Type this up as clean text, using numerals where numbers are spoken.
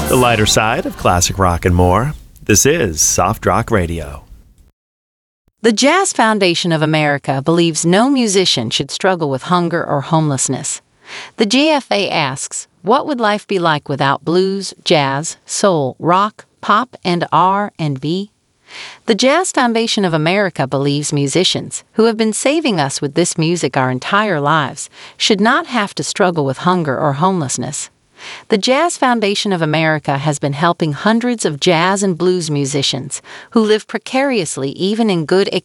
The lighter side of classic rock and more. This is Soft Rock Radio. The Jazz Foundation of America believes no musician should struggle with hunger or homelessness. The JFA asks, what would life be like without blues, jazz, soul, rock, pop, and R&B? The Jazz Foundation of America believes musicians, who have been saving us with this music our entire lives, should not have to struggle with hunger or homelessness. The Jazz Foundation of America has been helping hundreds of jazz and blues musicians who live precariously even in good